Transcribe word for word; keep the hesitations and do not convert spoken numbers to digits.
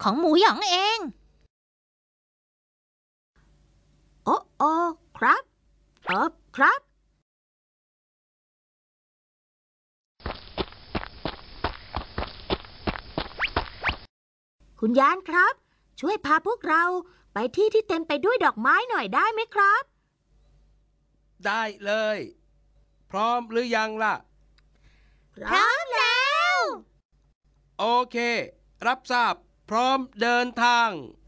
ของหมูหยองเองโอ้โอ้ครับเออครับคุณยานครับช่วยพาพวกเราไปที่ที่เต็มไปด้วยดอกไม้หน่อยได้ไหมครับได้เลยพร้อมหรือยังล่ะพร้อมแล้วโอเครับทราบพร้อมเดินทาง